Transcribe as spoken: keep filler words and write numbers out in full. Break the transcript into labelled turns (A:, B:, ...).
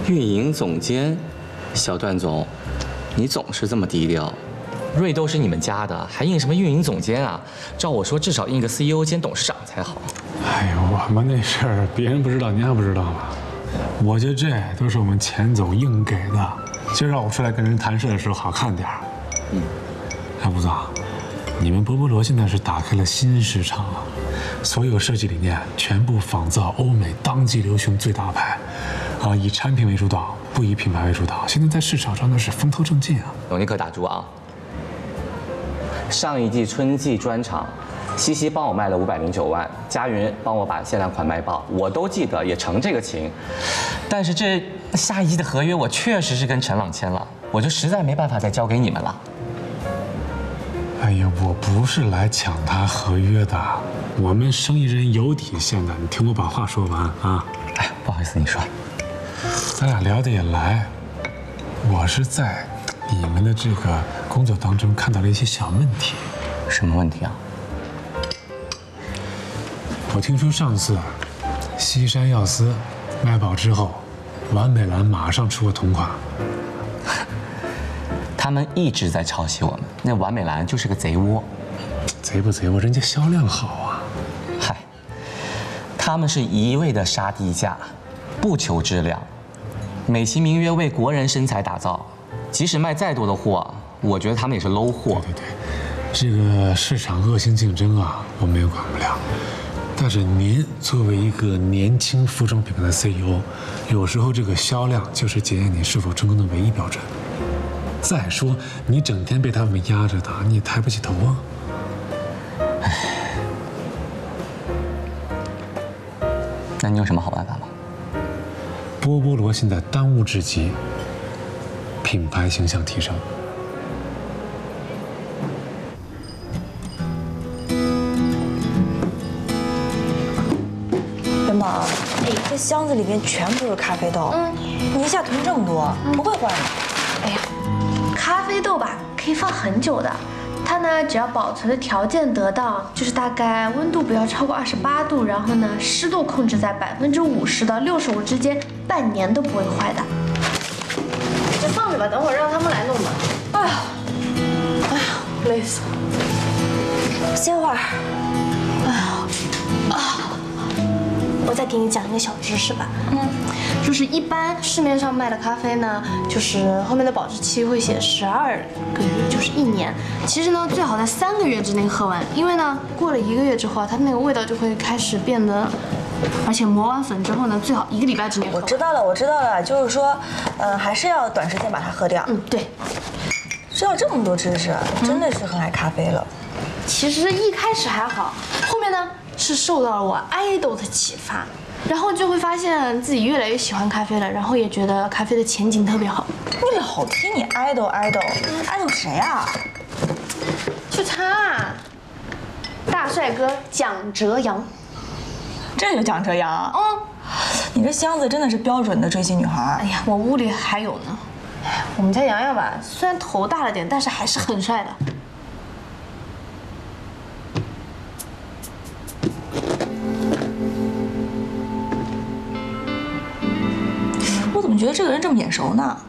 A: 运营总监，小段总，你总是这么低调。
B: 瑞都是你们家的，还印什么运营总监啊？照我说，至少印个 C E O 兼董事长才好。
C: 哎呦，我们那事儿别人不知道，您还不知道吗？我觉得这都是我们钱总硬给的，就让我出来跟人谈事的时候好看点儿。嗯，哎，吴总，你们波波罗现在是打开了新市场了，所有设计理念全部仿造欧美当季流行最大牌，啊，以产品为主导，不以品牌为主导。现在在市场上那是风头正劲啊！
B: 总，你可打住啊！上一季春季专场，西西帮我卖了五百零九万，佳云帮我把限量款卖爆，我都记得，也成这个情。但是这下一季的合约我确实是跟陈朗签了，我就实在没办法再交给你们了。
C: 哎呀，我不是来抢他合约的，我们生意人有底线的，你听我把话说完啊！
B: 哎，不好意思，你说。
C: 咱俩聊得也来，我是在你们的这个工作当中看到了一些小问题。
B: 什么问题啊？
C: 我听说上次西山药丝卖爆之后，完美蓝马上出个同款。
B: 他们一直在抄袭我们，那完美蓝就是个贼窝。
C: 贼不贼窝，人家销量好啊。
B: 嗨，他们是一味的杀低价，不求质量，美其名曰为国人身材打造。即使卖再多的货，我觉得他们也是 low 货。
C: 对对对，这个市场恶性竞争啊，我们也管不了。但是您作为一个年轻服装品牌的 C E O， 有时候这个销量就是检验你是否成功的唯一标准。再说，你整天被他们压着打，你也抬不起头啊。
B: 唉，那你有什么好办法吗？
C: 波波罗现在当务之急，品牌形象提升。
D: 元宝，哎，这箱子里面全部是咖啡豆，嗯，你一下囤这么多，不会坏吗？
E: 哎呀，咖啡豆吧可以放很久的，它呢只要保存的条件得当，就是大概温度不要超过二十八度，然后呢湿度控制在百分之五十到六十五之间，半年都不会坏的。
F: 就放着吧，等会儿让他们来弄吧。
D: 哎呀，哎呀，累死了。歇会儿。哎呀，啊。
E: 我再给你讲一个小知识吧，嗯，就是一般市面上卖的咖啡呢，就是后面的保质期会写十二个月，就是一年。其实呢，最好在三个月之内喝完，因为呢，过了一个月之后啊，它那个味道就会开始变得，而且磨完粉之后呢，最好一个礼拜之内喝完。
D: 我知道了，我知道了，就是说，呃，还是要短时间把它喝掉。
E: 嗯，对。
D: 知道这么多知识，真的是很爱咖啡了。
E: 其实一开始还好，后面呢？是受到了我爱豆的启发，然后就会发现自己越来越喜欢咖啡了，然后也觉得咖啡的前景特别好。
D: 你老听你爱豆爱豆，爱豆谁啊？
E: 就他，大帅哥蒋哲阳。
D: 这就蒋哲阳？嗯，你这箱子真的是标准的追星女孩。
E: 哎呀，我屋里还有呢。哎，我们家洋洋吧，虽然头大了点，但是还是很帅的。
D: 我怎么觉得这个人这么眼熟呢？